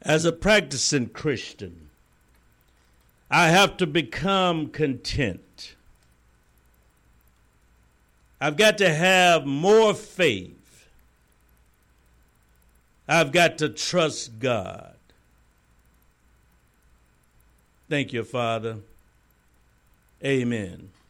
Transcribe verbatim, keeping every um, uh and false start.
As a practicing Christian, I have to become content. I've got to have more faith. I've got to trust God. Thank you, Father. Amen.